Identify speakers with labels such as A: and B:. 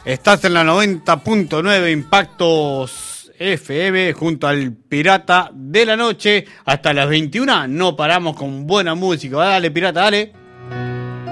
A: Estás en la 90.9 Impactos FM junto al Pirata de la Noche. Hasta las 21 no paramos con buena música. Dale, Pirata, dale.